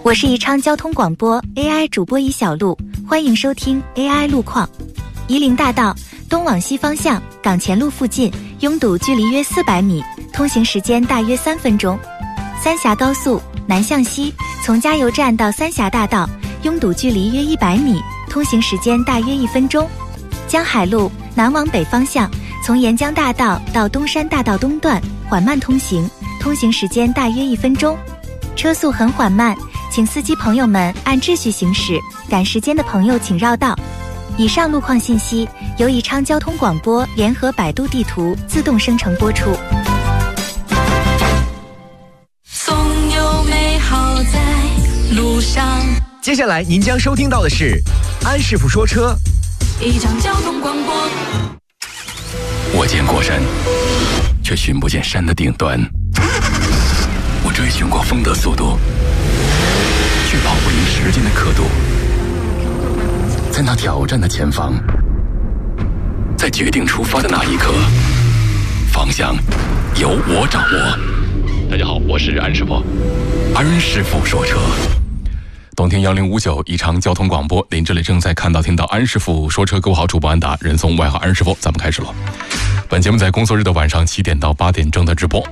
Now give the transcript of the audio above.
我是宜昌交通广播 AI 主播宜小璐，欢迎收听 AI 路况。夷陵大道东往西方向港前路附近拥堵距离约400米，通行时间大约3分钟。三峡高速南向西从加油站到三峡大道拥堵距离约100米，通行时间大约1分钟。江海路南往北方向从沿江大道到东山大道东段缓慢通行，通行时间大约1分钟。车速很缓慢，请司机朋友们按秩序行驶，赶时间的朋友请绕道。以上路况信息由宜昌交通广播联合百度地图自动生成播出。 总有美好在路上。 接下来您将收听到的是安师傅说车。 宜昌交通广播。 我见过山，却寻不见山的顶端。我追寻过风的速度，却跑不赢时间的刻度。在那挑战的前方，在决定出发的那一刻，方向由我掌握。大家好，我是安师傅。安师傅说车。冬天1059宜昌交通广播，您这里正在看到听到安师傅说车。各位好，主播安达，人送外号安师傅，咱们开始了。本节目在工作日的晚上7点到8点正在直播。